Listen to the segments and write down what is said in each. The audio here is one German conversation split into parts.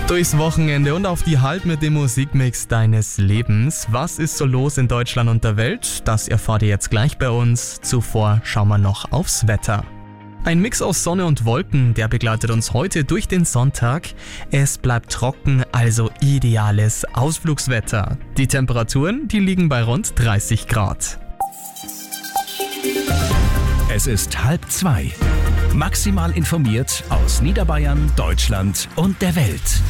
Durchs Wochenende und auf die Halb mit dem Musikmix deines Lebens. Was ist so los in Deutschland und der Welt? Das erfahrt ihr jetzt gleich bei uns. Zuvor schauen wir noch aufs Wetter. Ein Mix aus Sonne und Wolken, der begleitet uns heute durch den Sonntag. Es bleibt trocken, also ideales Ausflugswetter. Die Temperaturen, die liegen bei rund 30 Grad. Es ist 1:30. Maximal informiert aus Niederbayern, Deutschland und der Welt.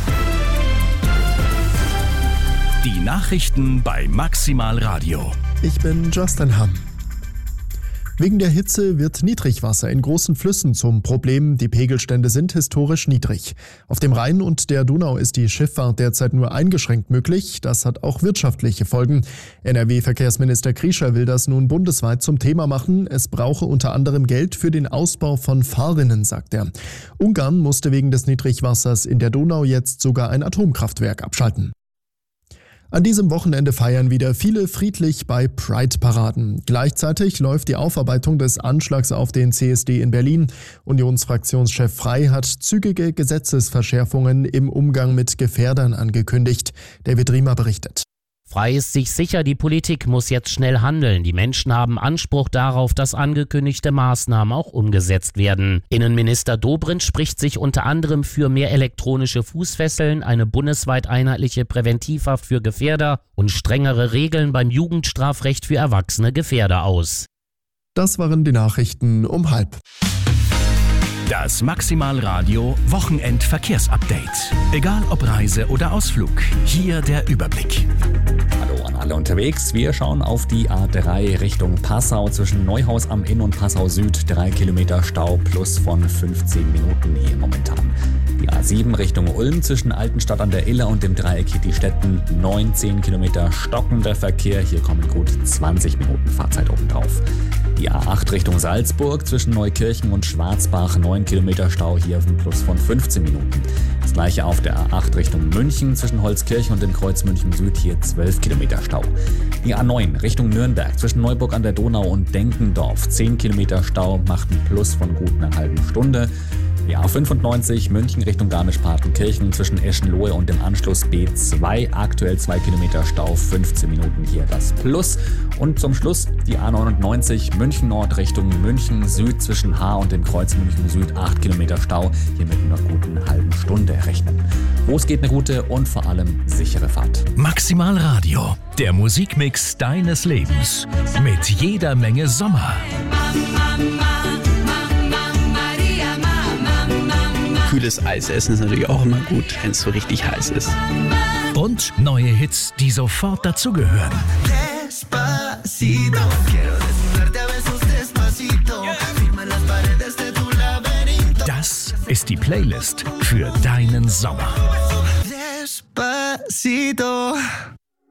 Die Nachrichten bei Maximal Radio. Ich bin Justin Hamm. Wegen der Hitze wird Niedrigwasser in großen Flüssen zum Problem. Die Pegelstände sind historisch niedrig. Auf dem Rhein und der Donau ist die Schifffahrt derzeit nur eingeschränkt möglich. Das hat auch wirtschaftliche Folgen. NRW-Verkehrsminister Kriescher will das nun bundesweit zum Thema machen. Es brauche unter anderem Geld für den Ausbau von Fahrrinnen, sagt er. Ungarn musste wegen des Niedrigwassers in der Donau jetzt sogar ein Atomkraftwerk abschalten. An diesem Wochenende feiern wieder viele friedlich bei Pride-Paraden. Gleichzeitig läuft die Aufarbeitung des Anschlags auf den CSD in Berlin. Unionsfraktionschef Frey hat zügige Gesetzesverschärfungen im Umgang mit Gefährdern angekündigt. David Riemer berichtet. Frey ist sich sicher, die Politik muss jetzt schnell handeln. Die Menschen haben Anspruch darauf, dass angekündigte Maßnahmen auch umgesetzt werden. Innenminister Dobrindt spricht sich unter anderem für mehr elektronische Fußfesseln, eine bundesweit einheitliche Präventivhaft für Gefährder und strengere Regeln beim Jugendstrafrecht für erwachsene Gefährder aus. Das waren die Nachrichten um 1:30. Das Maximal Radio Wochenendverkehrsupdate. Egal ob Reise oder Ausflug, hier der Überblick. Hallo an alle unterwegs. Wir schauen auf die A3 Richtung Passau zwischen Neuhaus am Inn und Passau Süd. 3 Kilometer Stau plus von 15 Minuten hier momentan. Die A7 Richtung Ulm zwischen Altenstadt an der Iller und dem Dreieck Hitti-Stetten. 19 Kilometer stockender Verkehr. Hier kommen gut 20 Minuten Fahrzeit obendrauf. Die A8 Richtung Salzburg zwischen Neukirchen und Schwarzbach. 9 Kilometer Stau, hier auf ein Plus von 15 Minuten. Das gleiche auf der A8 Richtung München zwischen Holzkirchen und dem Kreuz München Süd. Hier 12 Kilometer Stau. Die A9 Richtung Nürnberg zwischen Neuburg an der Donau und Denkendorf. 10 Kilometer Stau, macht ein Plus von gut einer halben Stunde. Die A95 München Richtung Garmisch-Partenkirchen zwischen Eschenlohe und dem Anschluss B2 aktuell 2 Kilometer Stau, 15 Minuten hier das Plus. Und zum Schluss die A99 München Nord Richtung München Süd zwischen Haar und dem Kreuz München Süd 8 Kilometer Stau, hier mit einer guten halben Stunde rechnen. Los geht eine gute und vor allem sichere Fahrt. Maximal Radio, der Musikmix deines Lebens. Mit jeder Menge Sommer. Kühles Eis essen ist natürlich auch immer gut, wenn es so richtig heiß ist. Und neue Hits, die sofort dazugehören. Das ist die Playlist für deinen Sommer. Despacito.